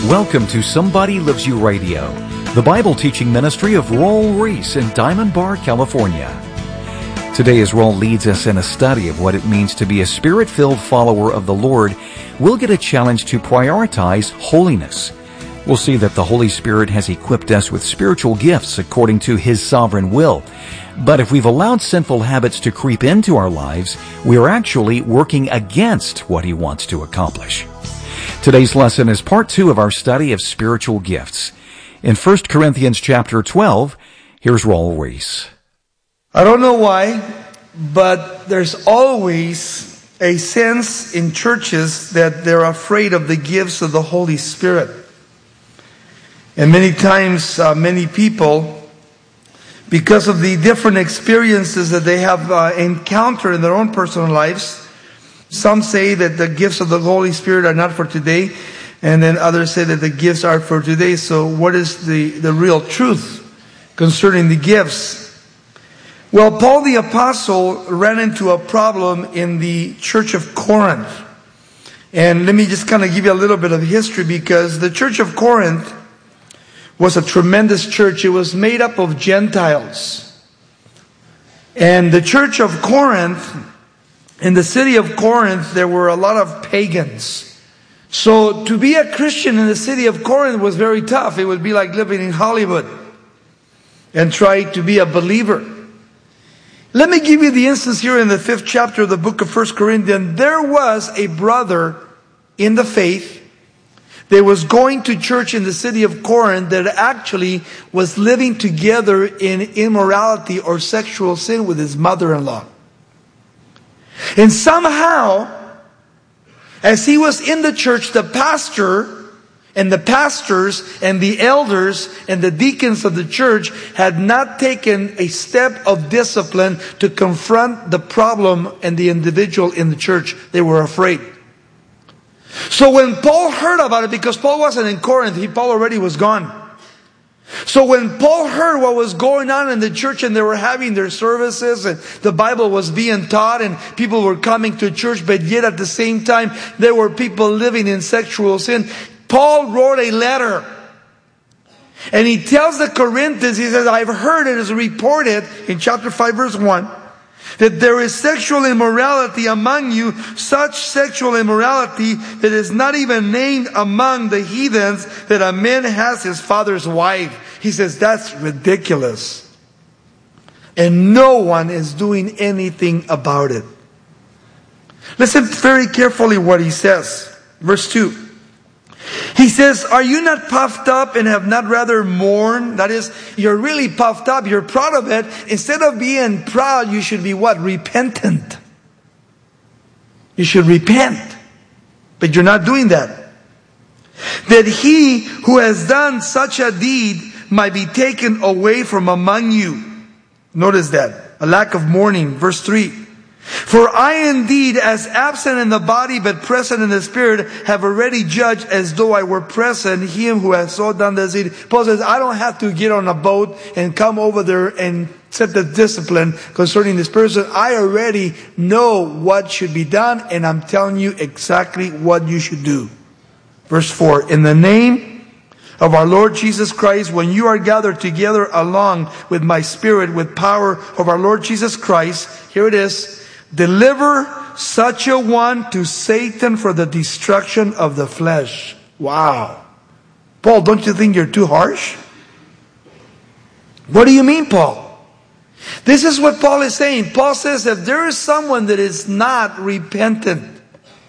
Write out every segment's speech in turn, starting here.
Welcome to Somebody Loves You Radio, the Bible teaching ministry of Raul Ries in Diamond Bar, California. Today, as Raul leads us in a study of what it means to be a Spirit-filled follower of the Lord, we'll get a challenge to prioritize holiness. We'll see that the Holy Spirit has equipped us with spiritual gifts according to His sovereign will. But if we've allowed sinful habits to creep into our lives, we are actually working against what He wants to accomplish. Today's lesson is part 2 of our study of spiritual gifts. In 1 Corinthians chapter 12, here's Raul Ries. I don't know why, but there's always a sense in churches that they're afraid of the gifts of the Holy Spirit. And many times, many people, because of the different experiences that they have encountered in their own personal lives, some say that the gifts of the Holy Spirit are not for today, and then others say that the gifts are for today. So what is the real truth concerning the gifts? Well, Paul the Apostle ran into a problem in the church of Corinth. And let me just kind of give you a little bit of history, because the church of Corinth was a tremendous church. It was made up of Gentiles. And the church of Corinth, in the city of Corinth, there were a lot of pagans. So to be a Christian in the city of Corinth was very tough. It would be like living in Hollywood and try to be a believer. Let me give you the instance here in the 5th chapter of the book of 1 Corinthians. There was a brother in the faith that was going to church in the city of Corinth that actually was living together in immorality or sexual sin with his mother-in-law. And somehow, as he was in the church, the pastor and the pastors and the elders and the deacons of the church had not taken a step of discipline to confront the problem and the individual in the church. They were afraid. So when Paul heard about it, because Paul wasn't in Corinth, Paul already was gone. So when Paul heard what was going on in the church and they were having their services and the Bible was being taught and people were coming to church, but yet at the same time there were people living in sexual sin, Paul wrote a letter. And he tells the Corinthians, he says, I've heard it is reported in chapter 5 verse 1 that there is sexual immorality among you, such sexual immorality that is not even named among the heathens, that a man has his father's wife. He says, that's ridiculous. And no one is doing anything about it. Listen very carefully what he says. Verse 2. He says, are you not puffed up and have not rather mourned? That is, you're really puffed up. You're proud of it. Instead of being proud, you should be what? Repentant. You should repent. But you're not doing that. That he who has done such a deed might be taken away from among you. Notice that. A lack of mourning. Verse 3. For I indeed, as absent in the body but present in the spirit, have already judged as though I were present him who has so done this deed. Paul says, I don't have to get on a boat and come over there and set the discipline concerning this person. I already know what should be done, and I'm telling you exactly what you should do. Verse 4, in the name of our Lord Jesus Christ, when you are gathered together along with my spirit, with power of our Lord Jesus Christ, here it is, deliver such a one to Satan for the destruction of the flesh. Wow. Paul, don't you think you're too harsh? What do you mean, Paul? This is what Paul is saying. Paul says if there is someone that is not repentant,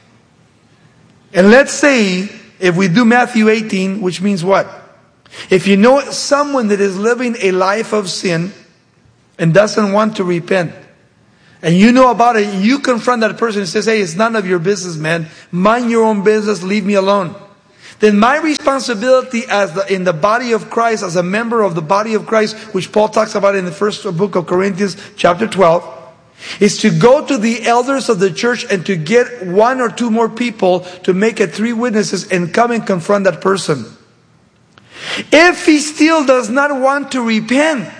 and let's say if we do Matthew 18, which means what? If you know someone that is living a life of sin and doesn't want to repent, and you know about it, you confront that person and says, hey, it's none of your business, man. Mind your own business, leave me alone. Then my responsibility in the body of Christ, as a member of the body of Christ, which Paul talks about in the first book of Corinthians, chapter 12, is to go to the elders of the church and to get 1 or 2 more people to make it 3 witnesses and come and confront that person. If he still does not want to repent,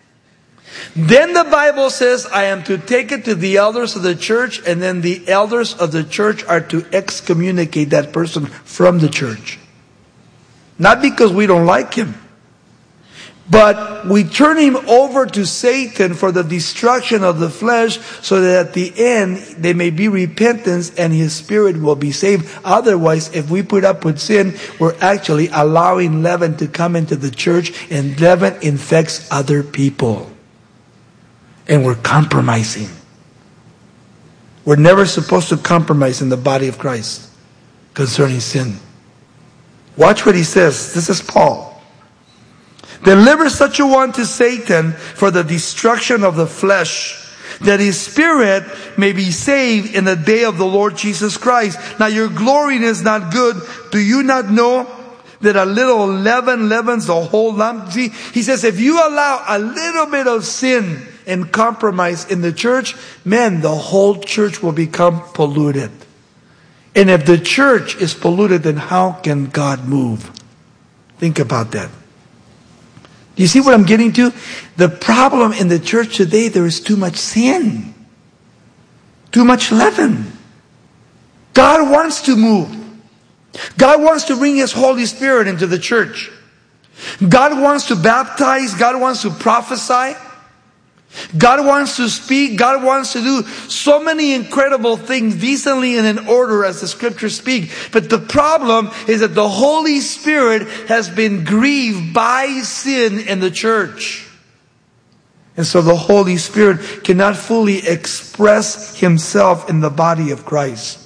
then the Bible says I am to take it to the elders of the church, and then the elders of the church are to excommunicate that person from the church. Not because we don't like him, but we turn him over to Satan for the destruction of the flesh, so that at the end there may be repentance and his spirit will be saved. Otherwise, if we put up with sin, we're actually allowing leaven to come into the church, and leaven infects other people. And we're compromising. We're never supposed to compromise in the body of Christ concerning sin. Watch what he says. This is Paul. Deliver such a one to Satan for the destruction of the flesh, that his spirit may be saved in the day of the Lord Jesus Christ. Now your glorying is not good. Do you not know that a little leaven leavens the whole lump? See, he says, if you allow a little bit of sin and compromise in the church, man, the whole church will become polluted. And if the church is polluted, then how can God move? Think about that. You see what I'm getting to? The problem in the church today, there is too much sin. Too much leaven. God wants to move. God wants to bring His Holy Spirit into the church. God wants to baptize. God wants to prophesy. God wants to speak. God wants to do so many incredible things decently and in order as the scriptures speak. But the problem is that the Holy Spirit has been grieved by sin in the church. And so the Holy Spirit cannot fully express Himself in the body of Christ,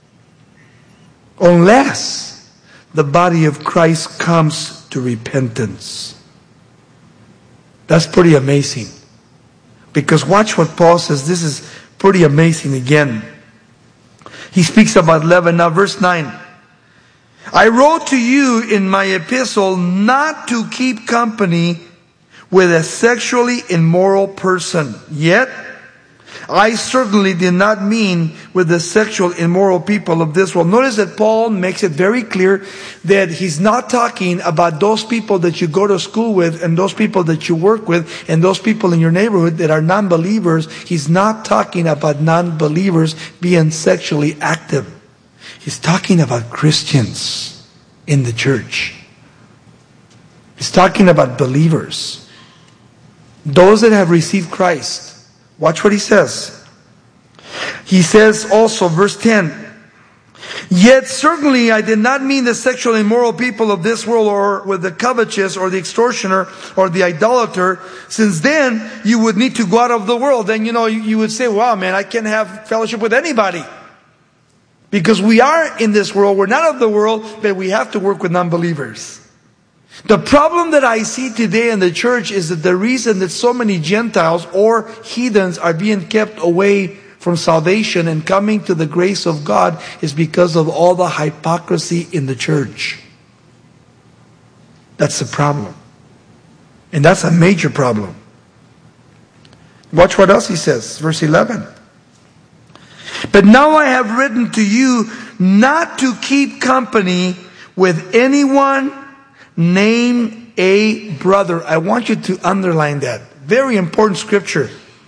unless the body of Christ comes to repentance. That's pretty amazing. Because watch what Paul says. This is pretty amazing again. He speaks about leaven. Now verse 9. I wrote to you in my epistle not to keep company with a sexually immoral person. Yet, I certainly did not mean with the sexual immoral people of this world. Notice that Paul makes it very clear that he's not talking about those people that you go to school with and those people that you work with and those people in your neighborhood that are non-believers. He's not talking about non-believers being sexually active. He's talking about Christians in the church. He's talking about believers. Those that have received Christ. Watch what he says. He says also, verse 10, yet certainly I did not mean the sexually immoral people of this world, or with the covetous or the extortioner or the idolater, since then you would need to go out of the world. Then, you would say, wow, man, I can't have fellowship with anybody. Because we are in this world, we're not of the world, but we have to work with non-believers. The problem that I see today in the church is that the reason that so many Gentiles or heathens are being kept away from salvation and coming to the grace of God is because of all the hypocrisy in the church. That's the problem. And that's a major problem. Watch what else he says, verse 11. But now I have written to you not to keep company with anyone named a brother. I want you to underline that. Very important scripture.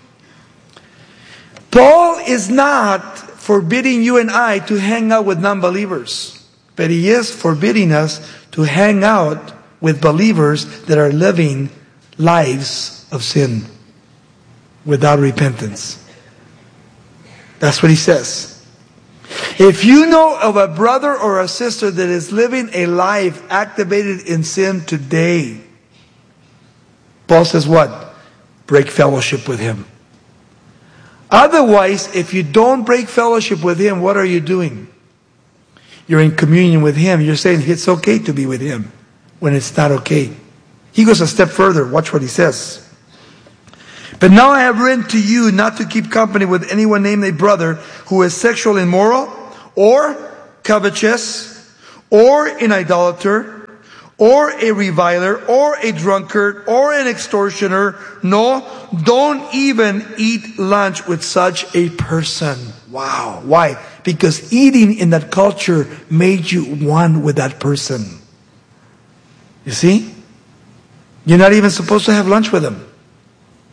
Paul is not forbidding you and I to hang out with non-believers, but he is forbidding us to hang out with believers that are living lives of sin without repentance. That's what he says. If you know of a brother or a sister that is living a life activated in sin today, Paul says what? Break fellowship with him. Otherwise, if you don't break fellowship with him, what are you doing? You're in communion with him. You're saying it's okay to be with him when it's not okay. He goes a step further. Watch what he says. But now I have written to you not to keep company with anyone named a brother who is sexually immoral, or covetous, or an idolater, or a reviler, or a drunkard, or an extortioner. No, don't even eat lunch with such a person. Wow. Why? Because eating in that culture made you one with that person. You see? You're not even supposed to have lunch with them.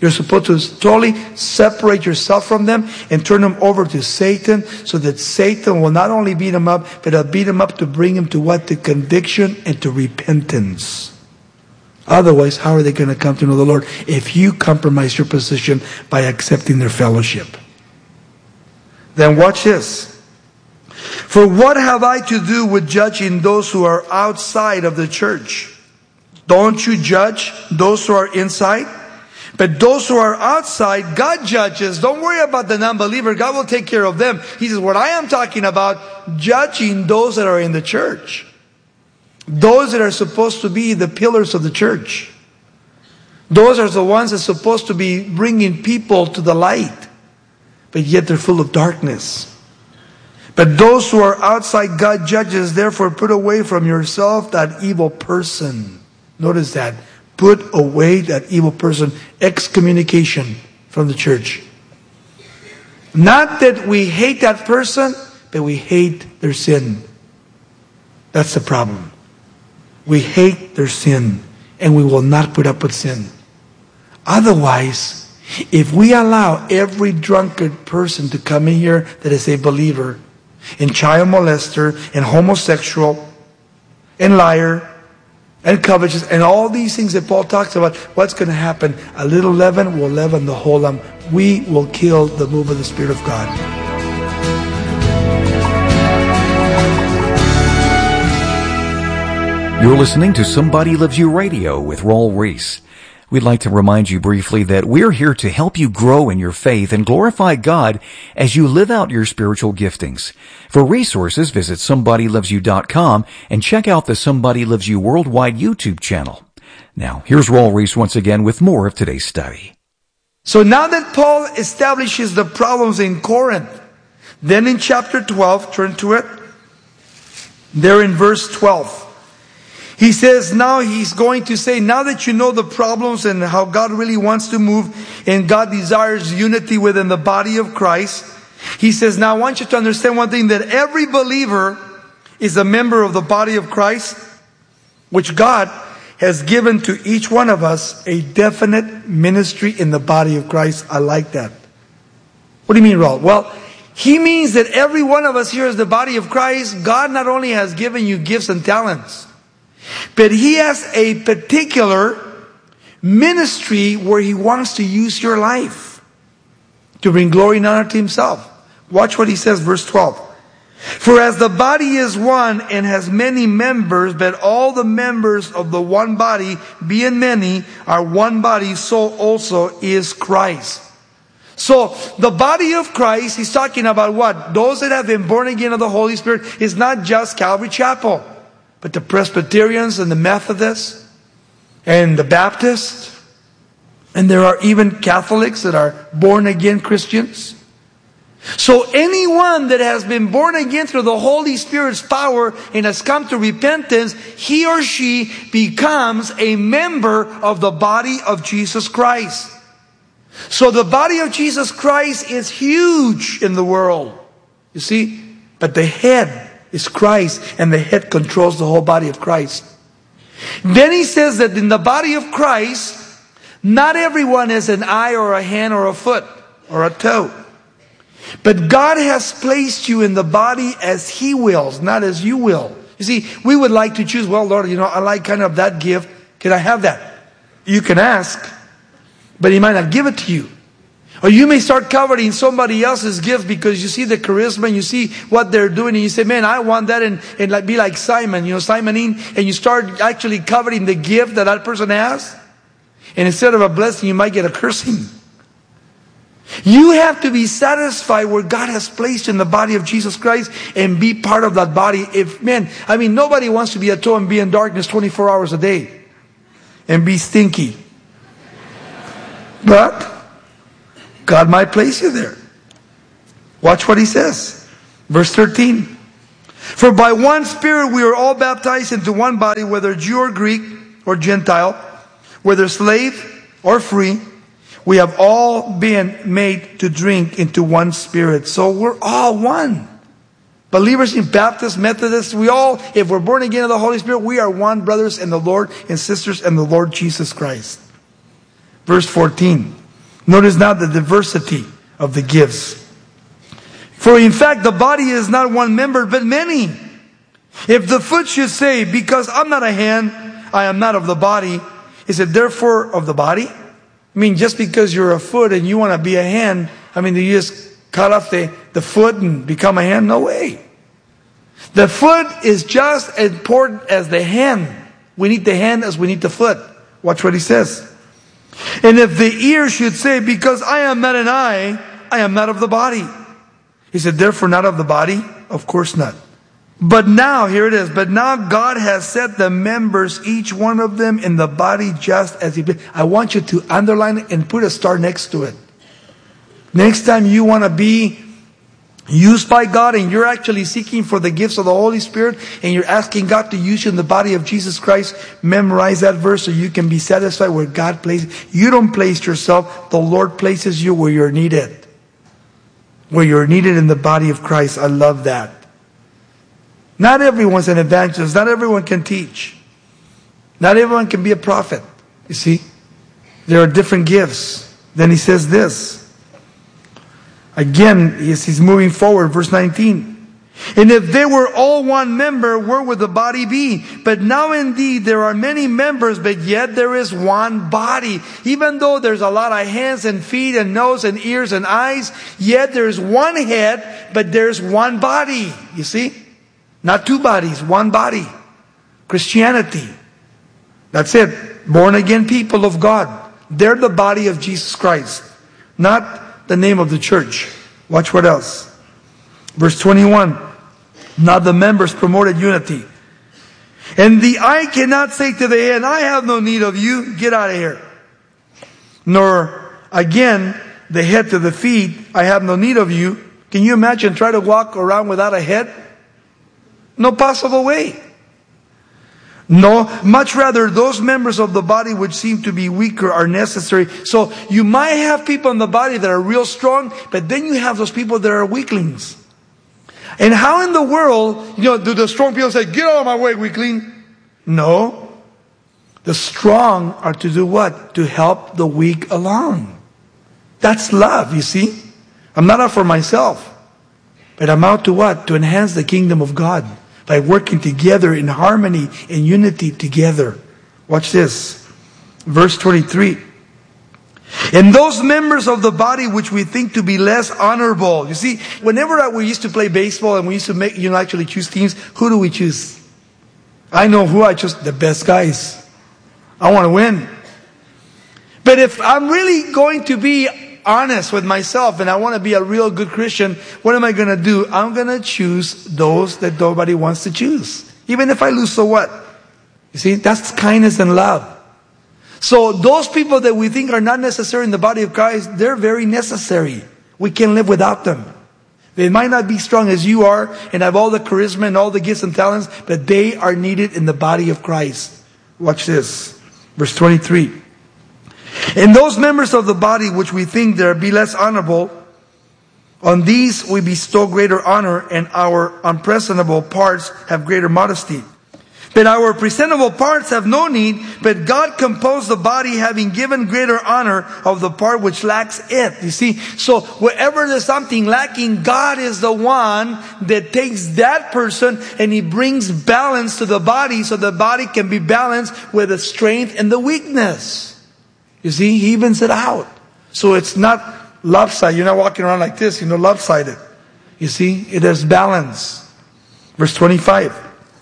You're supposed to totally separate yourself from them and turn them over to Satan, so that Satan will not only beat them up, but he'll beat them up to bring them to what? To conviction and to repentance. Otherwise, how are they going to come to know the Lord if you compromise your position by accepting their fellowship? Then watch this. For what have I to do with judging those who are outside of the church? Don't you judge those who are inside? But those who are outside, God judges. Don't worry about the non-believer. God will take care of them. He says, what I am talking about, judging those that are in the church. Those that are supposed to be the pillars of the church. Those are the ones that are supposed to be bringing people to the light. But yet they're full of darkness. But those who are outside, God judges. Therefore, put away from yourself that evil person. Notice that. Put away that evil person. Excommunication from the church. Not that we hate that person, but we hate their sin. That's the problem. We hate their sin, and we will not put up with sin. Otherwise, if we allow every drunkard person to come in here that is a believer, and child molester, and homosexual, and liar, and covetous, and all these things that Paul talks about, what's going to happen? A little leaven will leaven the whole lump. We will kill the move of the Spirit of God. You're listening to Somebody Loves You Radio with Raul Ries. We'd like to remind you briefly that we're here to help you grow in your faith and glorify God as you live out your spiritual giftings. For resources, visit SomebodyLovesYou.com and check out the Somebody Loves You Worldwide YouTube channel. Now, here's Raul Ries once again with more of today's study. So now that Paul establishes the problems in Corinth, then in chapter 12, turn to it, there in verse 12. He says now he's going to say, now that you know the problems and how God really wants to move and God desires unity within the body of Christ, he says, now I want you to understand one thing, that every believer is a member of the body of Christ, which God has given to each one of us a definite ministry in the body of Christ. I like that. What do you mean, Raul? Well, he means that every one of us here is the body of Christ. God not only has given you gifts and talents, but He has a particular ministry where He wants to use your life to bring glory and honor to Himself. Watch what He says, verse 12. For as the body is one and has many members, but all the members of the one body, being many, are one body, so also is Christ. So, the body of Christ, He's talking about what? Those that have been born again of the Holy Spirit is not just Calvary Chapel, but the Presbyterians and the Methodists and the Baptists. And there are even Catholics that are born again Christians. So anyone that has been born again through the Holy Spirit's power and has come to repentance, he or she becomes a member of the body of Jesus Christ. So the body of Jesus Christ is huge in the world. You see? But the head is Christ, and the head controls the whole body of Christ. Then he says that in the body of Christ, not everyone is an eye or a hand or a foot or a toe. But God has placed you in the body as He wills, not as you will. You see, we would like to choose, well, Lord, I like kind of that gift. Can I have that? You can ask, but He might not give it to you. Or you may start coveting somebody else's gift because you see the charisma and you see what they're doing and you say, man, I want that, and like be like Simon, Simoning, and you start actually coveting the gift that person has. And instead of a blessing, you might get a cursing. You have to be satisfied where God has placed in the body of Jesus Christ and be part of that body. Nobody wants to be a toe and be in darkness 24 hours a day and be stinky. But God might place you there. Watch what He says. Verse 13. For by one Spirit we are all baptized into one body, whether Jew or Greek or Gentile, whether slave or free. We have all been made to drink into one Spirit. So we're all one. Believers in Baptists, Methodists, we all, if we're born again of the Holy Spirit, we are one, brothers in the Lord and sisters in the Lord Jesus Christ. Verse 14. Notice now the diversity of the gifts. For in fact, the body is not one member, but many. If the foot should say, because I'm not a hand, I am not of the body, is it therefore of the body? I mean, just because you're a foot and you want to be a hand, I mean, do you just cut off the foot and become a hand? No way. The foot is just as important as the hand. We need the hand as we need the foot. Watch what he says. And if the ear should say, because I am not an eye, I am not of the body. He said, therefore not of the body? Of course not. But now, here it is, but now God has set the members, each one of them, in the body just as He did. I want you to underline it and put a star next to it. Next time you want to be used by God and you're actually seeking for the gifts of the Holy Spirit and you're asking God to use you in the body of Jesus Christ, memorize that verse so you can be satisfied where God places. You don't place yourself, the Lord places you where you're needed. Where you're needed in the body of Christ. I love that. Not everyone's an evangelist. Not everyone can teach. Not everyone can be a prophet. You see? There are different gifts. Then he says this. Again, he's moving forward. Verse 19. And if they were all one member, where would the body be? But now indeed there are many members, but yet there is one body. Even though there's a lot of hands and feet and nose and ears and eyes, yet there's one head, but there's one body. You see? Not two bodies, one body. Christianity. That's it. Born again people of God. They're the body of Jesus Christ. Not the name of the church. Watch what else. Verse 21. Now the members promoted unity. And the eye cannot say to the hand, I have no need of you, get out of here. Nor again the head to the feet, I have no need of you. Can you imagine try to walk around without a head? No possible way. No, much rather those members of the body which seem to be weaker are necessary. So you might have people in the body that are real strong, but then you have those people that are weaklings. And how in the world, do the strong people say, get out of my way, weakling? No. The strong are to do what? To help the weak along. That's love, you see. I'm not out for myself, but I'm out to what? To enhance the kingdom of God. By working together in harmony and unity together. Watch this. Verse 23. And those members of the body which we think to be less honorable. You see, whenever we used to play baseball and we used to make, actually choose teams, who do we choose? I know who I choose. The best guys. I want to win. But if I'm really going to be honest with myself and I want to be a real good Christian, what am I going to do? I'm going to choose those that nobody wants to choose. Even if I lose, so what? You see, that's kindness and love. So those people that we think are not necessary in the body of Christ, they're very necessary. We can live without them. They might not be strong as you are and have all the charisma and all the gifts and talents, but they are needed in the body of Christ. Watch this. Verse 23. And those members of the body which we think there be less honorable, on these we bestow greater honor, and our unpresentable parts have greater modesty. But our presentable parts have no need, but God composed the body, having given greater honor of the part which lacks it. You see, so wherever there's something lacking, God is the one that takes that person and He brings balance to the body, so the body can be balanced with the strength and the weakness. You see, He evens it out. So it's not lopsided. You're not walking around like this, lopsided. You see, it has balance. Verse 25.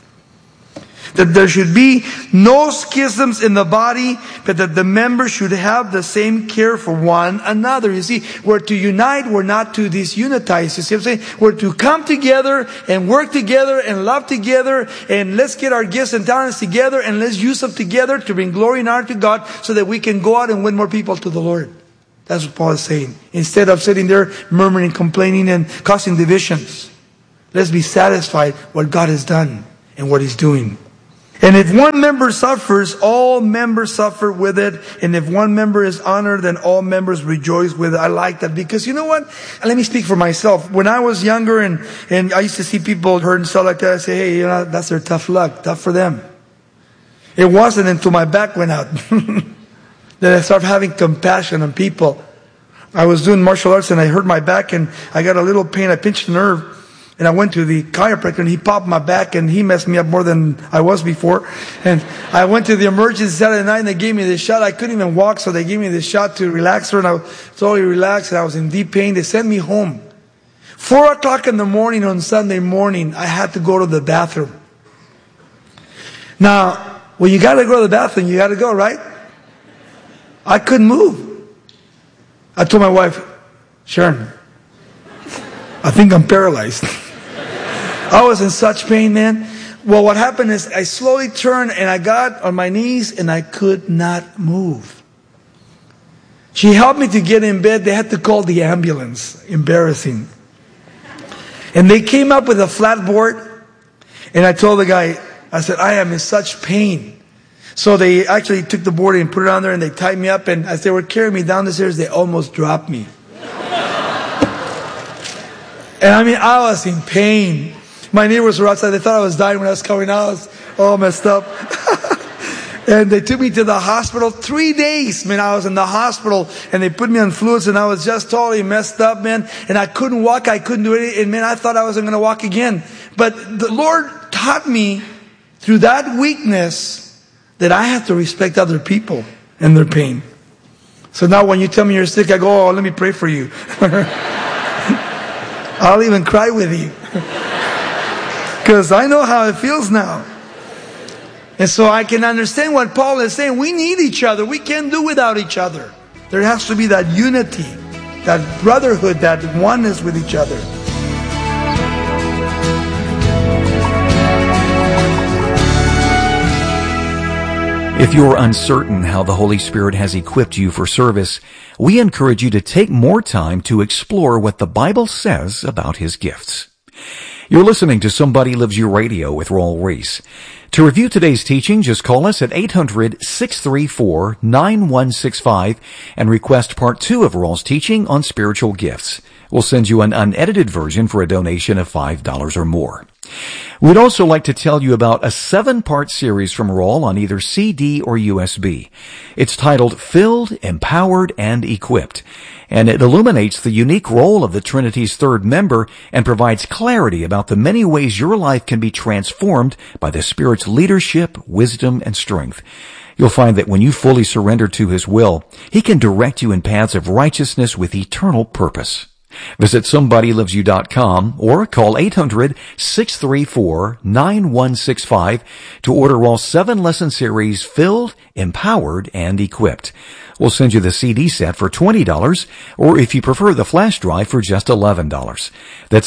That there should be no schisms in the body, but that the members should have the same care for one another. You see, we're to unite, we're not to disunitize. You see what I'm saying? We're to come together and work together and love together, and let's get our gifts and talents together and let's use them together to bring glory and honor to God so that we can go out and win more people to the Lord. That's what Paul is saying. Instead of sitting there murmuring, complaining, and causing divisions, let's be satisfied what God has done and what He's doing. And if one member suffers, all members suffer with it. And if one member is honored, then all members rejoice with it. I like that because you know what? Let me speak for myself. When I was younger and I used to see people hurt and stuff like that, I say, hey, that's their tough luck. Tough for them. It wasn't until my back went out that I started having compassion on people I was doing martial arts and I hurt my back and I got a little pain. I pinched a nerve and I went to the chiropractor and he popped my back and he messed me up more than I was before. And I went to the emergency Saturday night and they gave me this shot. I couldn't even walk, so they gave me this shot to relax her, and I was totally relaxed and I was in deep pain. They sent me home. 4 o'clock in the morning on Sunday morning, I had to go to the bathroom. Now, when you got to go to the bathroom, you got to go, right? I couldn't move. I told my wife, Sharon, I think I'm paralyzed. I was in such pain, man. Well, what happened is I slowly turned and I got on my knees and I could not move. She helped me to get in bed. They had to call the ambulance. Embarrassing. And they came up with a flat board. And I told the guy, I said, I am in such pain. So they actually took the board and put it on there and they tied me up. And as they were carrying me down the stairs, they almost dropped me. And I mean, I was in pain. My neighbors were outside. They thought I was dying when I was coming out. I was all messed up. And they took me to the hospital. 3 days, man, I was in the hospital. And they put me on fluids and I was just totally messed up, man. And I couldn't walk. I couldn't do anything. And man, I thought I wasn't going to walk again. But the Lord taught me through that weakness that I have to respect other people and their pain. So now when you tell me you're sick, I go, oh, let me pray for you. I'll even cry with you. Because I know how it feels now. And so I can understand what Paul is saying. We need each other. We can't do without each other. There has to be that unity, that brotherhood, that oneness with each other. If you're uncertain how the Holy Spirit has equipped you for service, we encourage you to take more time to explore what the Bible says about His gifts. You're listening to Somebody Loves You Radio with Raul Ries. To review today's teaching, just call us at 800-634-9165 and request part 2 of Raul's teaching on spiritual gifts. We'll send you an unedited version for a donation of $5 or more. We'd also like to tell you about a 7-part series from Raul on either CD or USB. It's titled Filled, Empowered, and Equipped, and it illuminates the unique role of the Trinity's third member and provides clarity about the many ways your life can be transformed by the Spirit's leadership, wisdom, and strength. You'll find that when you fully surrender to His will, He can direct you in paths of righteousness with eternal purpose. Visit SomebodyLovesYou.com or call 800-634-9165 to order Raul's 7-lesson series Filled, Empowered, and Equipped. We'll send you the CD set for $20, or if you prefer the flash drive for just $11. That's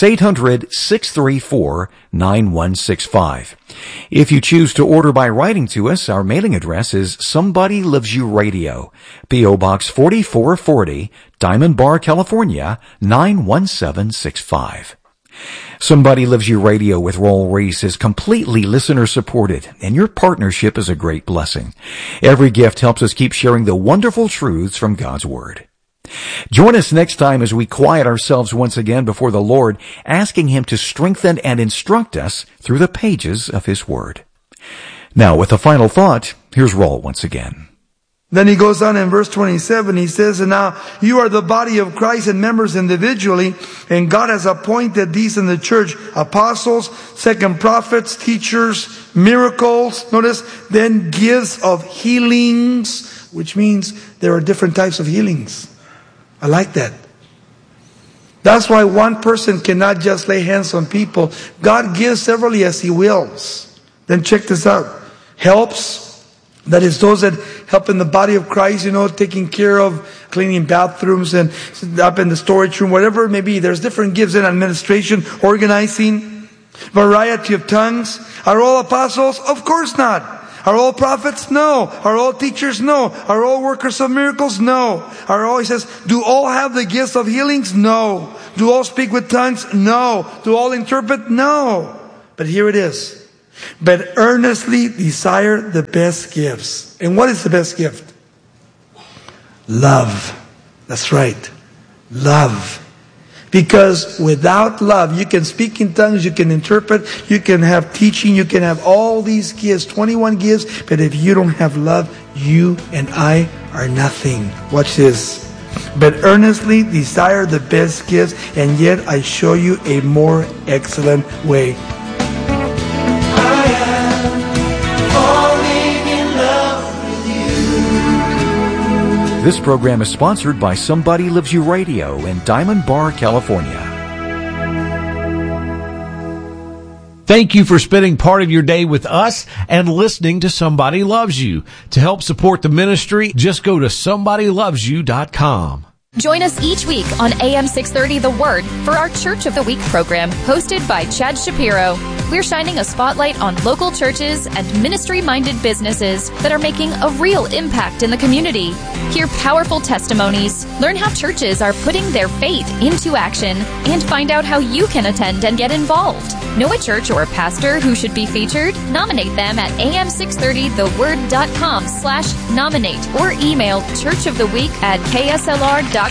800-634-9165. If you choose to order by writing to us, our mailing address is Somebody Loves You Radio, P.O. Box 4440, Diamond Bar, California, 91765. Somebody Loves You Radio with Raul Ries is completely listener-supported, and your partnership is a great blessing. Every gift helps us keep sharing the wonderful truths from God's Word. Join us next time as we quiet ourselves once again before the Lord, asking Him to strengthen and instruct us through the pages of His Word. Now, with a final thought, here's Raul once again. Then he goes on in verse 27, he says, and now you are the body of Christ and members individually, and God has appointed these in the church, apostles, second prophets, teachers, miracles, notice, then gifts of healings, which means there are different types of healings. I like that. That's why one person cannot just lay hands on people. God gives severally as He wills. Then check this out. Helps. That is those that help in the body of Christ, taking care of cleaning bathrooms and up in the storage room, whatever it may be. There's different gifts in administration, organizing, variety of tongues. Are all apostles? Of course not. Are all prophets? No. Are all teachers? No. Are all workers of miracles? No. He says, do all have the gifts of healings? No. Do all speak with tongues? No. Do all interpret? No. But here it is. But earnestly desire the best gifts. And what is the best gift? Love. That's right. Love. Because without love, you can speak in tongues, you can interpret, you can have teaching, you can have all these gifts, 21 gifts. But if you don't have love, you and I are nothing. Watch this. but earnestly desire the best gifts, and yet I show you a more excellent way. I am falling in love with you. This program is sponsored by Somebody Loves You Radio in Diamond Bar, California. Thank you for spending part of your day with us and listening to Somebody Loves You. To help support the ministry, just go to somebodylovesyou.com. Join us each week on AM 630 The Word for our Church of the Week program hosted by Chad Shapiro. We're shining a spotlight on local churches and ministry-minded businesses that are making a real impact in the community. Hear powerful testimonies, learn how churches are putting their faith into action, and find out how you can attend and get involved. Know a church or a pastor who should be featured? Nominate them at am630theword.com/nominate or email churchoftheweek@kslr.com.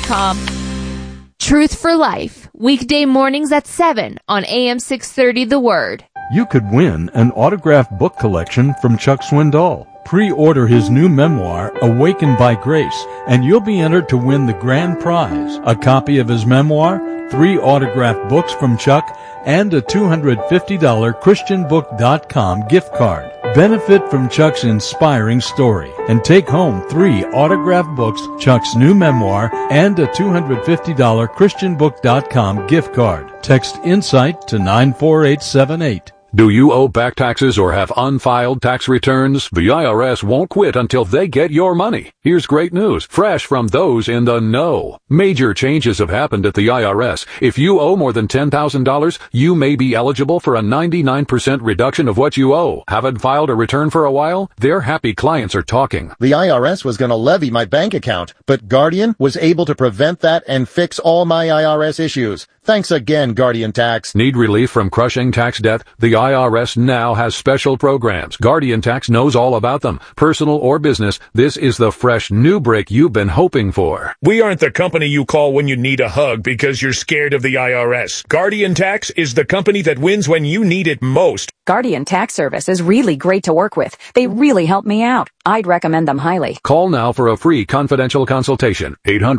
Truth for Life, weekday mornings at 7 on AM 630 The Word. You could win an autographed book collection from Chuck Swindoll. Pre-order his new memoir, Awakened by Grace, and you'll be entered to win the grand prize, a copy of his memoir, 3 autographed books from Chuck, and a $250 ChristianBook.com gift card. Benefit from Chuck's inspiring story and take home 3 autographed books, Chuck's new memoir, and a $250 ChristianBook.com gift card. Text INSIGHT to 94878. Do you owe back taxes or have unfiled tax returns? The IRS won't quit until they get your money. Here's great news, fresh from those in the know. Major changes have happened at the IRS. If you owe more than $10,000, you may be eligible for a 99% reduction of what you owe. Haven't filed a return for a while? Their happy clients are talking. The IRS was going to levy my bank account, but Guardian was able to prevent that and fix all my IRS issues. Thanks again, Guardian Tax. Need relief from crushing tax debt? The IRS now has special programs. Guardian Tax knows all about them. Personal or business, this is the fresh new break you've been hoping for. We aren't the company you call when you need a hug because you're scared of the IRS. Guardian Tax is the company that wins when you need it most. Guardian Tax Service is really great to work with. They really help me out. I'd recommend them highly. Call now for a free confidential consultation.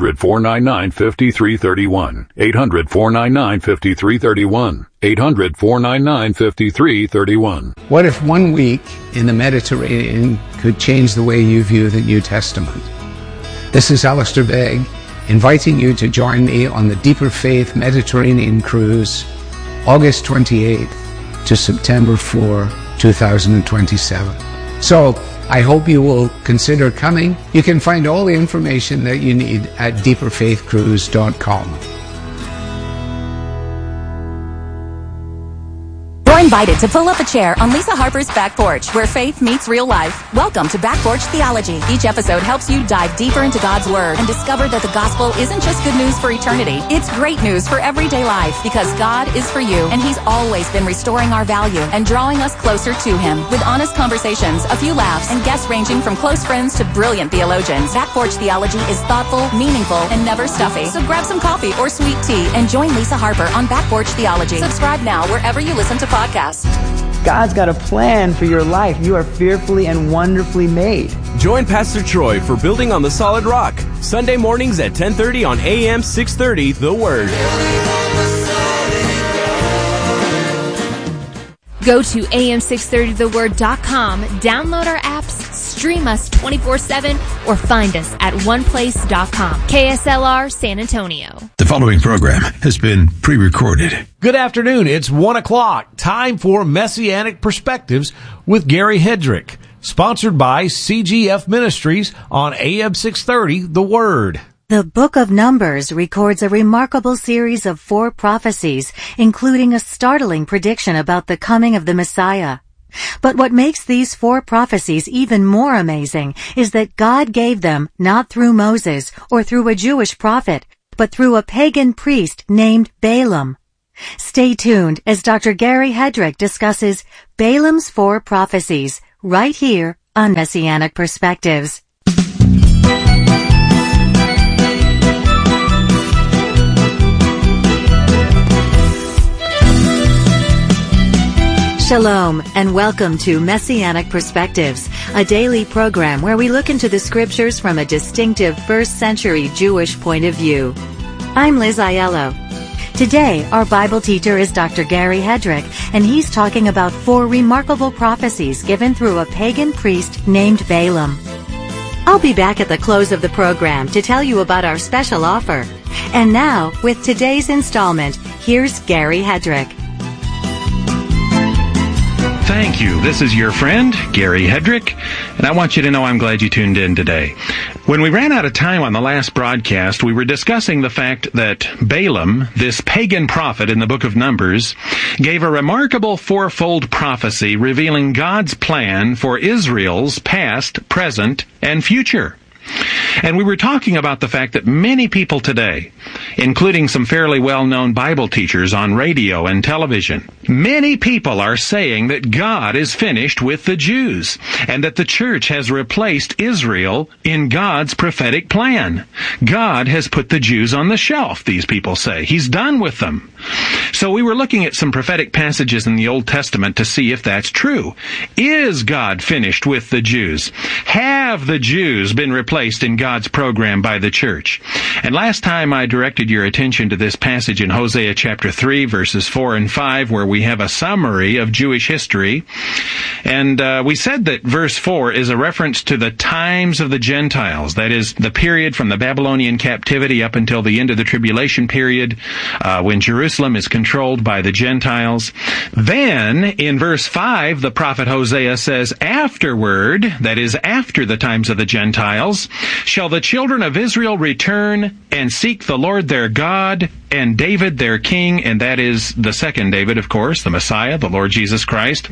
800-499-5331. 800-499-5331. 800-499-5331. What if 1 week in the Mediterranean could change the way you view the New Testament? This is Alistair Begg, inviting you to join me on the Deeper Faith Mediterranean Cruise, August 28th to September 4, 2027. So, I hope you will consider coming. You can find all the information that you need at deeperfaithcruise.com. You're invited to pull up a chair on Lisa Harper's Back Porch, where faith meets real life. Welcome to Back Porch Theology. Each episode helps you dive deeper into God's Word and discover that the gospel isn't just good news for eternity. It's great news for everyday life because God is for you, and He's always been restoring our value and drawing us closer to Him. With honest conversations, a few laughs, and guests ranging from close friends to brilliant theologians, Back Porch Theology is thoughtful, meaningful, and never stuffy. So grab some coffee or sweet tea and join Lisa Harper on Back Porch Theology. Subscribe now wherever you listen to podcasts. God's got a plan for your life. You are fearfully and wonderfully made. Join Pastor Troy for Building on the Solid Rock, Sunday mornings at 10:30 on AM 630 The Word. Go to am630theword.com, download our apps, stream us 24/7, or find us at oneplace.com. KSLR San Antonio. The following program has been pre-recorded. Good afternoon. It's 1 o'clock. Time for Messianic Perspectives with Gary Hedrick. Sponsored by CGF Ministries on AM 630 The Word. The Book of Numbers records a remarkable series of 4 prophecies, including a startling prediction about the coming of the Messiah. But what makes these 4 prophecies even more amazing is that God gave them not through Moses or through a Jewish prophet, but through a pagan priest named Balaam. Stay tuned as Dr. Gary Hedrick discusses Balaam's 4 prophecies right here on Messianic Perspectives. Shalom, and welcome to Messianic Perspectives, a daily program where we look into the scriptures from a distinctive first-century Jewish point of view. I'm Liz Aiello. Today, our Bible teacher is Dr. Gary Hedrick, and he's talking about 4 remarkable prophecies given through a pagan priest named Balaam. I'll be back at the close of the program to tell you about our special offer. And now, with today's installment, here's Gary Hedrick. Thank you. This is your friend, Gary Hedrick, and I want you to know I'm glad you tuned in today. When we ran out of time on the last broadcast, we were discussing the fact that Balaam, this pagan prophet in the book of Numbers, gave a remarkable 4-fold prophecy revealing God's plan for Israel's past, present, and future. And we were talking about the fact that many people today, including some fairly well-known Bible teachers on radio and television, many people are saying that God is finished with the Jews and that the church has replaced Israel in God's prophetic plan. God has put the Jews on the shelf, these people say. He's done with them. So we were looking at some prophetic passages in the Old Testament to see if that's true. Is God finished with the Jews? Have the Jews been replaced in God's program by the church? And last time I directed your attention to this passage in Hosea chapter 3, verses 4 and 5, where we have a summary of Jewish history. And we said that verse 4 is a reference to the times of the Gentiles. That is, the period from the Babylonian captivity up until the end of the tribulation period, when Jerusalem is controlled by the Gentiles. Then, in verse 5, the prophet Hosea says, afterward, that is, after the times of the Gentiles, shall the children of Israel return and seek the Lord their God and David their king, and that is the second David, of course, the Messiah, the Lord Jesus Christ.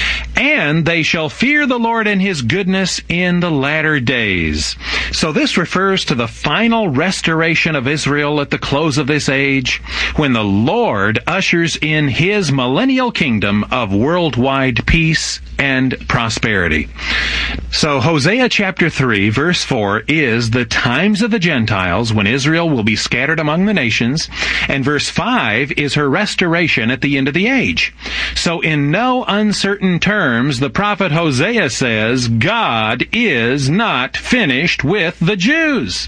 And they shall fear the Lord and his goodness in the latter days. So this refers to the final restoration of Israel at the close of this age, when the Lord ushers in his millennial kingdom of worldwide peace and prosperity. So Hosea chapter 3, verse 4 is the times of the Gentiles when Israel will be scattered among the nations, and verse 5 is her restoration at the end of the age. So in no uncertain terms, the prophet Hosea says, God is not finished with the Jews.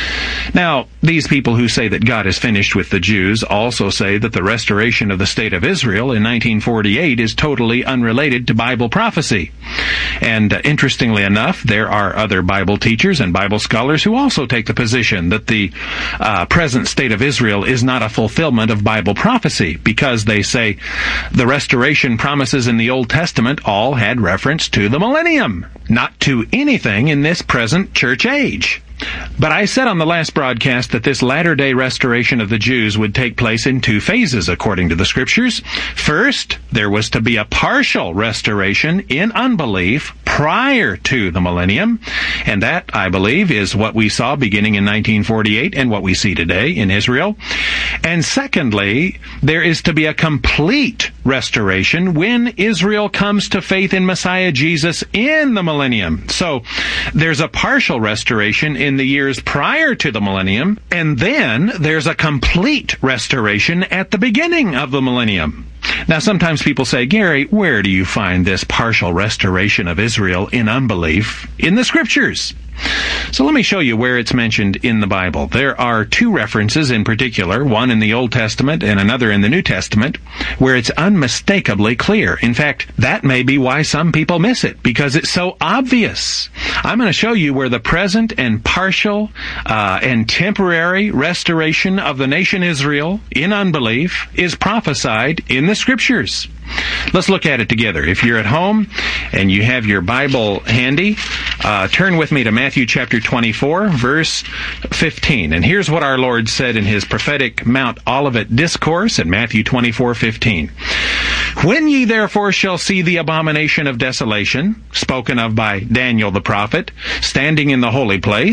Now, these people who say that God is finished with the Jews also say that the restoration of the state of Israel in 1948 is totally unrelated to Bible prophecy. And interestingly enough, there are other Bible teachers and Bible scholars who also take the position that the present state of Israel is not a fulfillment of Bible prophecy, because they say the restoration promises in the Old Testament all had reference to the millennium, not to anything in this present church age. But I said on the last broadcast that this latter-day restoration of the Jews would take place in 2 phases, according to the Scriptures. First, there was to be a partial restoration in unbelief prior to the millennium, and that, I believe, is what we saw beginning in 1948 and what we see today in Israel. And secondly, there is to be a complete restoration when Israel comes to faith in Messiah Jesus in the millennium. So there's a partial restoration in the years prior to the millennium, and then there's a complete restoration at the beginning of the millennium. Now, sometimes people say, Gary, where do you find this partial restoration of Israel in unbelief in the Scriptures? So let me show you where it's mentioned in the Bible. There are 2 references in particular, one in the Old Testament and another in the New Testament, where it's unmistakably clear. In fact, that may be why some people miss it, because it's so obvious. I'm going to show you where the present and partial and temporary restoration of the nation Israel in unbelief is prophesied in the Scriptures. Let's look at it together. If you're at home and you have your Bible handy, turn with me to Matthew chapter 24, verse 15. And here's what our Lord said in his prophetic Mount Olivet discourse in Matthew 24:15. When ye therefore shall see the abomination of desolation, spoken of by Daniel the prophet, standing in the holy place,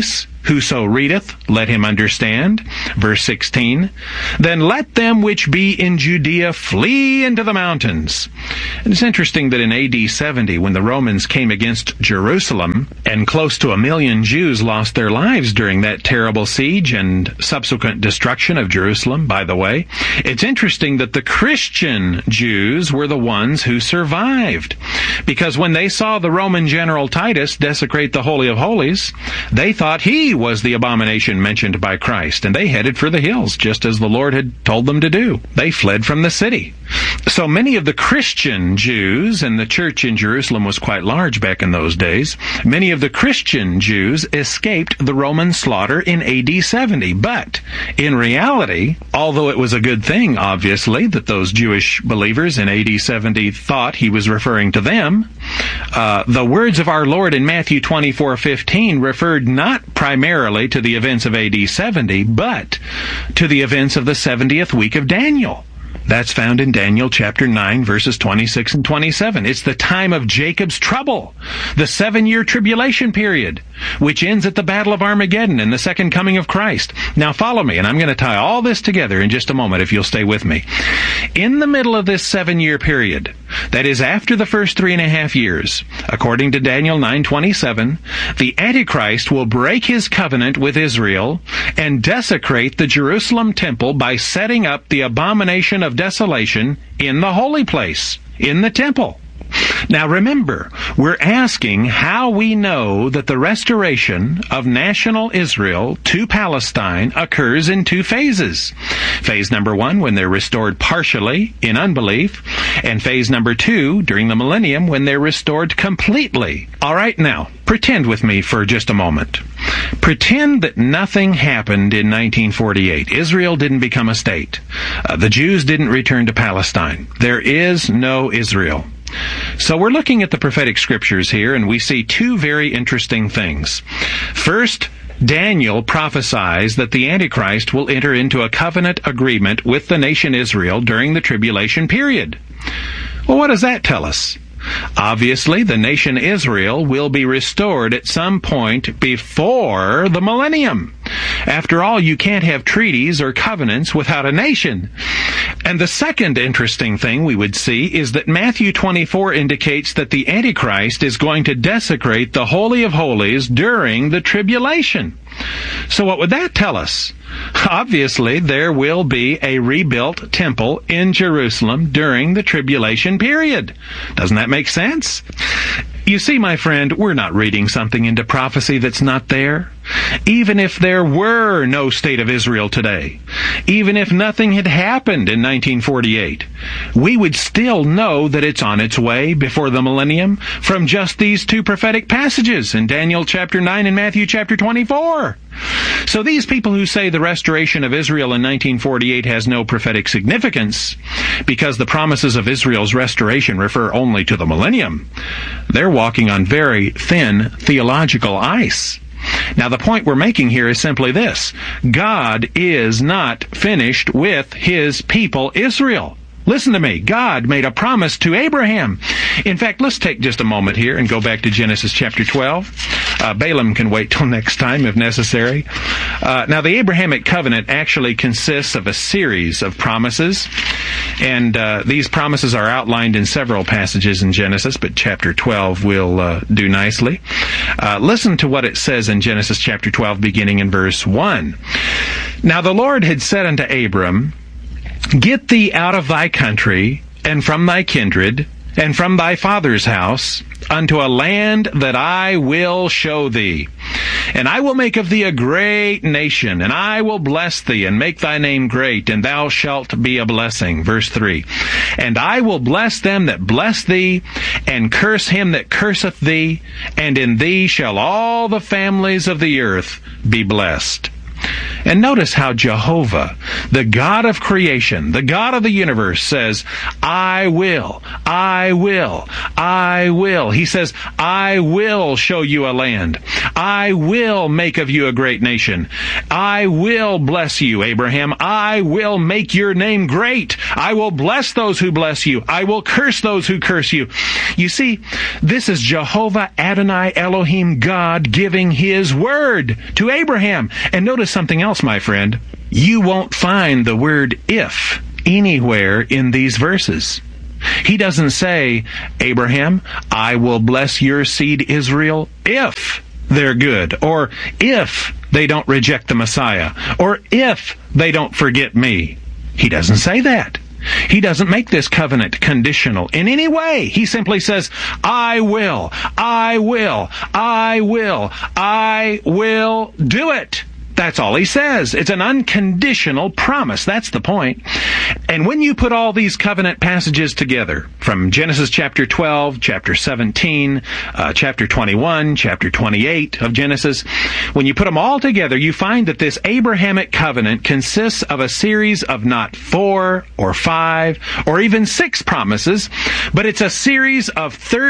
Whoso readeth, let him understand. Verse 16, then let them which be in Judea flee into the mountains. And it's interesting that in AD 70, when the Romans came against Jerusalem, and close to 1 million Jews lost their lives during that terrible siege and subsequent destruction of Jerusalem, by the way, it's interesting that the Christian Jews were the ones who survived. Because when they saw the Roman general Titus desecrate the Holy of Holies, they thought he was the abomination mentioned by Christ, and they headed for the hills, just as the Lord had told them to do. They fled from the city. So many of the Christian Jews, and the church in Jerusalem was quite large back in those days, many of the Christian Jews escaped the Roman slaughter in AD 70. But in reality, although it was a good thing, obviously, that those Jewish believers in AD 70 thought he was referring to them, the words of our Lord in Matthew 24:15 referred not primarily to the events of AD 70, but to the events of the 70th week of Daniel. That's found in Daniel chapter 9, verses 26 and 27. It's the time of Jacob's trouble, the 7-year tribulation period, which ends at the Battle of Armageddon and the second coming of Christ. Now follow me, and I'm going to tie all this together in just a moment if you'll stay with me. In the middle of this 7-year period, that is after the first 3.5 years, according to Daniel 9:27, the Antichrist will break his covenant with Israel and desecrate the Jerusalem temple by setting up the abomination of desolation in the holy place, in the temple. Now remember, we're asking how we know that the restoration of national Israel to Palestine occurs in 2 phases. Phase number 1, when they're restored partially in unbelief, and phase number 2, during the millennium, when they're restored completely. All right, now, pretend with me for just a moment. Pretend that nothing happened in 1948. Israel didn't become a state. The Jews didn't return to Palestine. There is no Israel. So we're looking at the prophetic scriptures here, and we see 2 very interesting things. First, Daniel prophesies that the Antichrist will enter into a covenant agreement with the nation Israel during the tribulation period. Well, what does that tell us? Obviously, the nation Israel will be restored at some point before the millennium. After all, you can't have treaties or covenants without a nation. And the second interesting thing we would see is that Matthew 24 indicates that the Antichrist is going to desecrate the Holy of Holies during the tribulation. So what would that tell us? Obviously, there will be a rebuilt temple in Jerusalem during the tribulation period. Doesn't that make sense? You see, my friend, we're not reading something into prophecy that's not there. Even if there were no state of Israel today, even if nothing had happened in 1948, we would still know that it's on its way before the millennium from just these 2 prophetic passages in Daniel chapter 9 and Matthew chapter 24. So these people who say the restoration of Israel in 1948 has no prophetic significance because the promises of Israel's restoration refer only to the millennium, they're walking on very thin theological ice. Now, the point we're making here is simply this: God is not finished with his people Israel. Listen to me. God made a promise to Abraham. In fact, let's take just a moment here and go back to Genesis chapter 12. Balaam can wait till next time if necessary. Now, the Abrahamic covenant actually consists of a series of promises, and these promises are outlined in several passages in Genesis, but chapter 12 will do nicely. Listen to what it says in Genesis chapter 12, beginning in verse 1. Now the Lord had said unto Abram, Get thee out of thy country, and from thy kindred, and from thy father's house, unto a land that I will show thee. And I will make of thee a great nation, and I will bless thee, and make thy name great, and thou shalt be a blessing. Verse 3. And I will bless them that bless thee, and curse him that curseth thee, and in thee shall all the families of the earth be blessed. And notice how Jehovah, the God of creation, the God of the universe, says, I will, I will, I will. He says, I will show you a land. I will make of you a great nation. I will bless you, Abraham. I will make your name great. I will bless those who bless you. I will curse those who curse you. You see, this is Jehovah Adonai Elohim, God, giving His word to Abraham. And notice something else, my friend. You won't find the word if anywhere in these verses. He doesn't say, Abraham, I will bless your seed Israel if they're good, or if they don't reject the Messiah, or if they don't forget me. He doesn't say that. He doesn't make this covenant conditional in any way. He simply says, I will, I will, I will, I will do it. That's all he says. It's an unconditional promise. That's the point. And when you put all these covenant passages together, from Genesis chapter 12, chapter 17, chapter 21, chapter 28 of Genesis, when you put them all together, you find that this Abrahamic covenant consists of a series of not 4 or 5 or even 6 promises, but it's a series of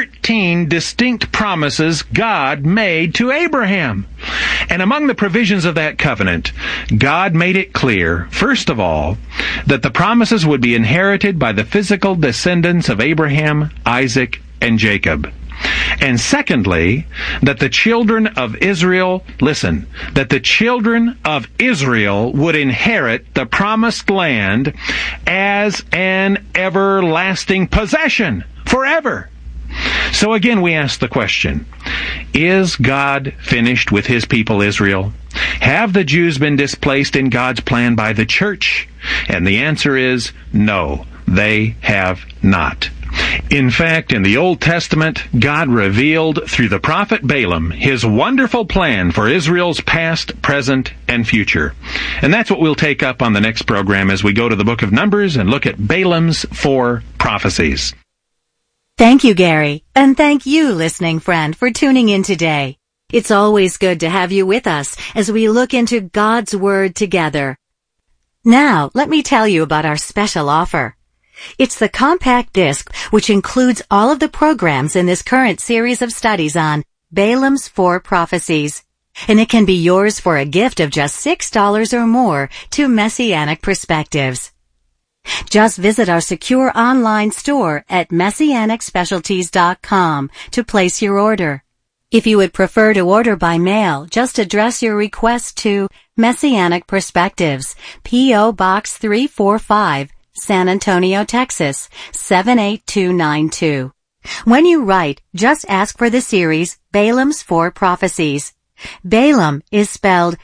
13 distinct promises God made to Abraham. And among the provisions of that covenant, God made it clear, first of all, that the promises would be inherited by the physical descendants of Abraham, Isaac, and Jacob. And secondly, that the children of Israel, listen, that the children of Israel would inherit the promised land as an everlasting possession, forever. So again, we ask the question, is God finished with His people Israel? Have the Jews been displaced in God's plan by the church? And the answer is no, they have not. In fact, in the Old Testament, God revealed through the prophet Balaam His wonderful plan for Israel's past, present, and future. And that's what we'll take up on the next program as we go to the book of Numbers and look at Balaam's 4 prophecies. Thank you, Gary, and thank you, listening friend, for tuning in today. It's always good to have you with us as we look into God's Word together. Now, let me tell you about our special offer. It's the compact disc, which includes all of the programs in this current series of studies on Balaam's 4 prophecies. And it can be yours for a gift of just $6 or more to Messianic Perspectives. Just visit our secure online store at MessianicSpecialties.com to place your order. If you would prefer to order by mail, just address your request to Messianic Perspectives, P.O. Box 345, San Antonio, Texas, 78292. When you write, just ask for the series Balaam's 4 Prophecies. Balaam is spelled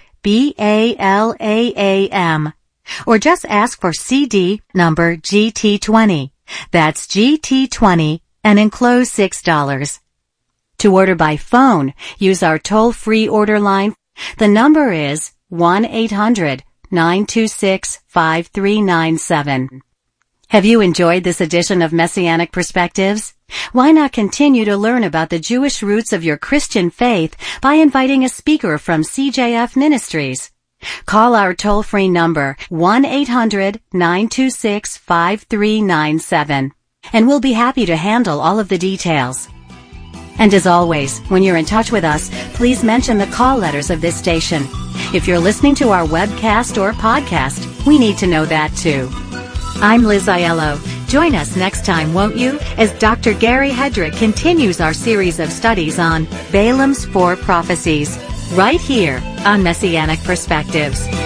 B-A-L-A-A-M. Or just ask for CD number GT20. That's GT20 and enclose $6. To order by phone, use our toll-free order line. The number is 1-800-926-5397. Have you enjoyed this edition of Messianic Perspectives? Why not continue to learn about the Jewish roots of your Christian faith by inviting a speaker from CJF Ministries? Call our toll-free number, 1-800-926-5397, and we'll be happy to handle all of the details. And as always, when you're in touch with us, please mention the call letters of this station. If you're listening to our webcast or podcast, we need to know that too. I'm Liz Aiello. Join us next time, won't you, as Dr. Gary Hedrick continues our series of studies on Balaam's 4 prophecies, right here on Messianic Perspectives.